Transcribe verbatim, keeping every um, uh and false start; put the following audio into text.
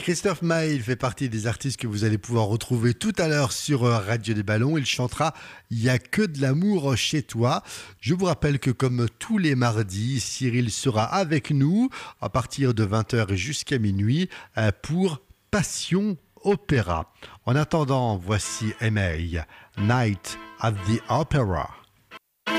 Christophe Maé fait partie des artistes que vous allez pouvoir retrouver tout à l'heure sur Radio des Ballons. Il chantera « Il n'y a que de l'amour chez toi ». Je vous rappelle que comme tous les mardis, Cyril sera avec nous à partir de vingt heures jusqu'à minuit pour Passion Opéra. En attendant, voici M A, Night at the Opera.